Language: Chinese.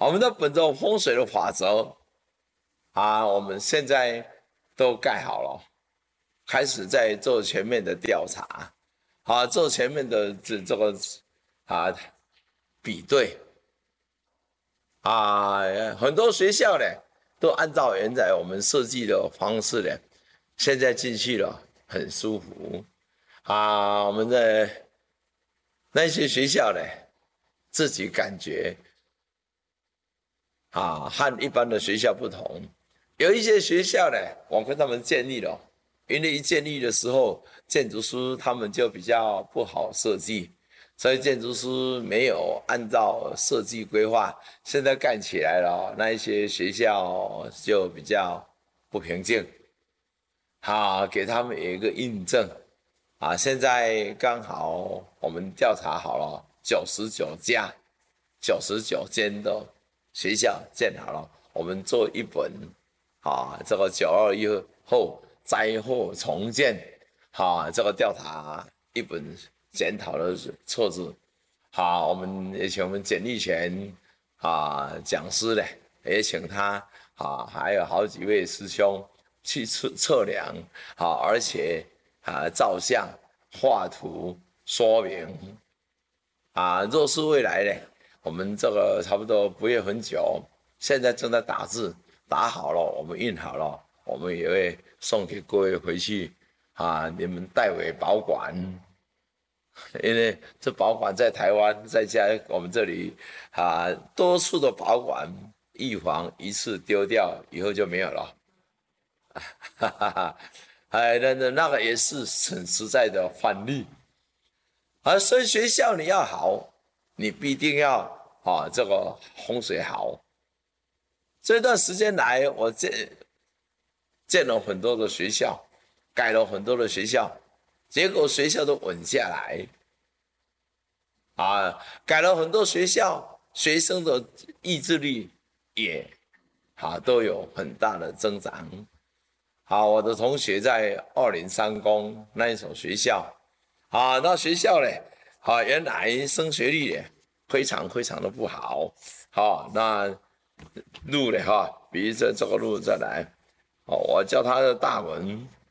我们都本着风水的法则我们现在都盖好了，开始在做全面的调查，做全面的这个啊比对很多学校呢都按照原来我们设计的方式呢，现在进去了很舒服我们的那些学校呢，自己感觉和一般的学校不同。有一些学校呢，我跟他们建立了，因为一建立的时候，建筑师他们就比较不好设计，所以建筑师没有按照设计规划。现在干起来了，那一些学校就比较不平静。给他们有一个印证现在刚好我们调查好了99间的学校建好了，我们做一本这个921后灾后重建这个调查一本检讨的册子我们也请我们简立全讲师呢，也请他还有好几位师兄去测量而且照相、画图、说明若是未来呢，我们这个差不多不会很久，现在正在打字，打好了，我们印好了，我们也会送给各位回去你们代为保管。因为这保管在台湾，在家我们这里多数的保管，预防一次丢掉以后就没有了。那个也是很实在的范例所以学校你要好，你必定要这个风水好。这段时间来，我建了很多的学校，改了很多的学校，结果学校都稳下来改了很多学校，学生的意志力也都有很大的增长。我的同学在203公那一所学校那学校呢原来升学率呢非常非常的不好那路呢比这个路再来我叫他的大门